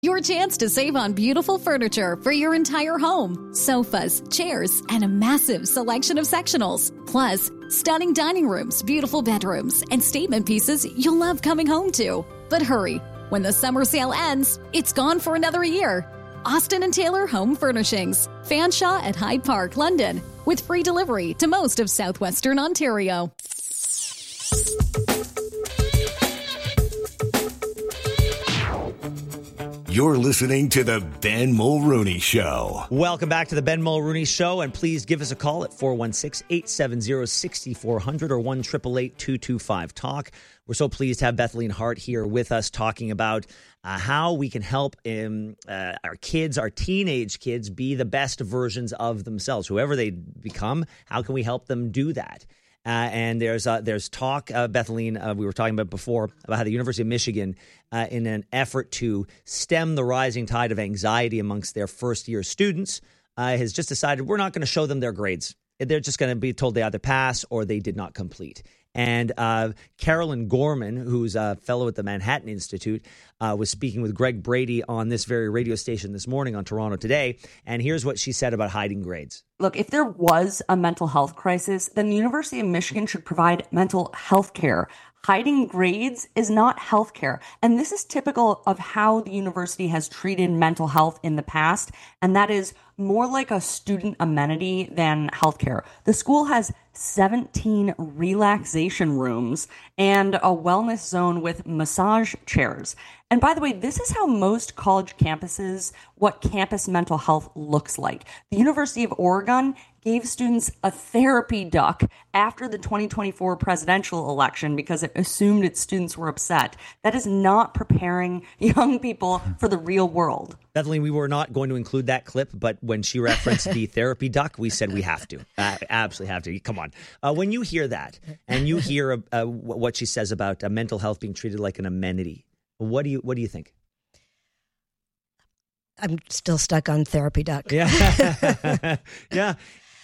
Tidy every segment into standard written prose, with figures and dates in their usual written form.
Your chance to save on beautiful furniture for your entire home. Sofas, chairs, and a massive selection of sectionals. Plus, stunning dining rooms, beautiful bedrooms, and statement pieces you'll love coming home to. But hurry, when the summer sale ends, it's gone for another year. Austin and Taylor Home Furnishings. Fanshawe at Hyde Park, London. With free delivery to most of southwestern Ontario. You're listening to the Ben Mulrooney Show. Welcome back to the Ben Mulrooney Show, and please give us a call at 416-870-6400 or 1-888-225-TALK. We're so pleased to have Bethleen Hart here with us talking about how we can help our kids, our teenage kids, be the best versions of themselves. Whoever they become, how can we help them do that? And there's talk, Bethleen, we were talking about before, about how the University of Michigan, in an effort to stem the rising tide of anxiety amongst their first-year students, has just decided we're not going to show them their grades. They're just going to be told they either pass or they did not complete. And Carolyn Gorman, who's a fellow at the Manhattan Institute, was speaking with Greg Brady on this very radio station this morning on Toronto Today. And here's what she said about hiding grades. Look, if there was a mental health crisis, then the University of Michigan should provide mental health care. Hiding grades is not health care. And this is typical of how the university has treated mental health in the past. And that is more like a student amenity than healthcare. The school has 17 relaxation rooms and a wellness zone with massage chairs. And by the way, this is how most college campuses, what campus mental health looks like. The University of Oregon gave students a therapy duck after the 2024 presidential election because it assumed its students were upset. That is not preparing young people for the real world. Bethleen, we were not going to include that clip, but when she referenced the therapy duck, we said we have to. Absolutely have to. Come on. When you hear that and you hear what she says about mental health being treated like an amenity, what do you think? I'm still stuck on therapy duck. Yeah. Yeah.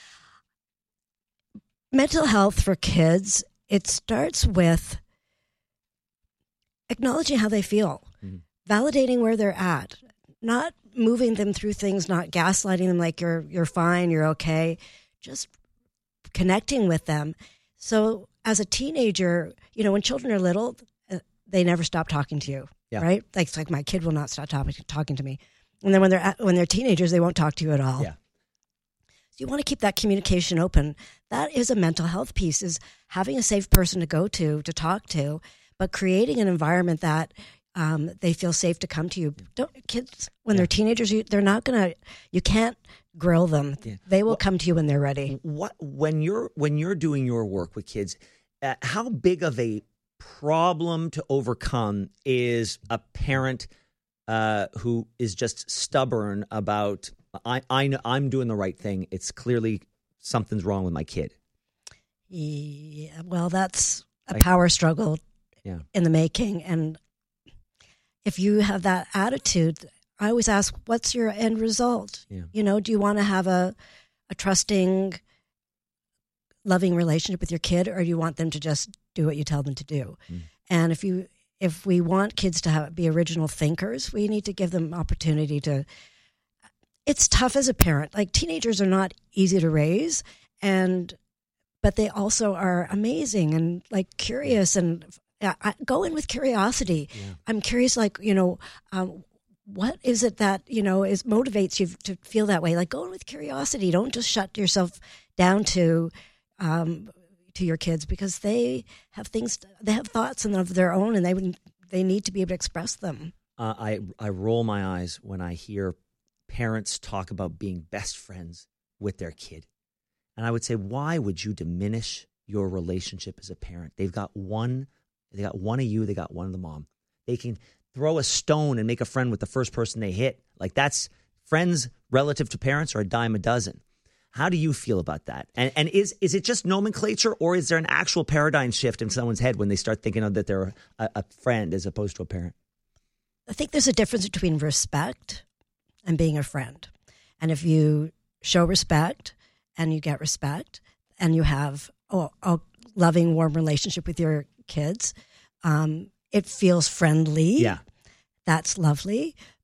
Mental health for kids, it starts with acknowledging how they feel, validating where they're at, not moving them through things, not gaslighting them like you're fine, you're okay, just connecting with them. So as a teenager, when children are little, they never stop talking to you, right? Like my kid will not stop talking to me. And then when they're teenagers, they won't talk to you at all. Yeah. So you want to keep that communication open. That is a mental health piece, is having a safe person to go to talk to, but creating an environment that they feel safe to come to you. Kids, when they're teenagers, they're not going to, you can't grill them. Yeah. They will come to you when they're ready. When you're doing your work with kids, how big of a problem to overcome is a parent who is just stubborn about, I'm doing the right thing. It's clearly something's wrong with my kid. Yeah, well, that's a power struggle in the making. And if you have that attitude, I always ask, what's your end result? Yeah. Do you want to have a trusting, loving relationship with your kid, or do you want them to just do what you tell them to do? And if we want kids to be original thinkers, we need to give them opportunity to. It's tough as a parent. Like, teenagers are not easy to raise, but they also are amazing and like curious, and I go in with curiosity. Yeah. I'm curious, what is it that, motivates you to feel that way? Like, go in with curiosity. Don't just shut yourself down to your kids, because they have thoughts of their own, and they need to be able to express them. I roll my eyes when I hear parents talk about being best friends with their kid. And I would say, why would you diminish your relationship as a parent? They got one of you, they got one of the mom. They can throw a stone and make a friend with the first person they hit. Like, that's friends relative to parents are a dime a dozen. How do you feel about that? And is it just nomenclature, or is there an actual paradigm shift in someone's head when they start thinking of that they're a friend as opposed to a parent? I think there's a difference between respect and being a friend. And if you show respect and you get respect and you have a loving, warm relationship with your kids, it feels friendly. Yeah. That's lovely.